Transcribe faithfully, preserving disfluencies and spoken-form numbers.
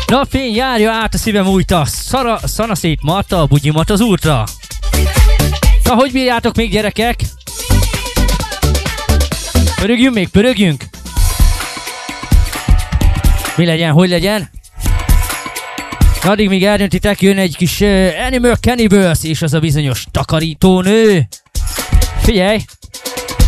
Napfény járja át a szívem újta, szara, szanaszét Marta, a bugyimat az útra. Na, hogy bírjátok még, gyerekek? Pörögjünk még, pörögjünk! Mi legyen, hogy legyen? Addig még eldöntitek, jön egy kis uh, Animal Cannibals és az a bizonyos takarítónő. Figyelj!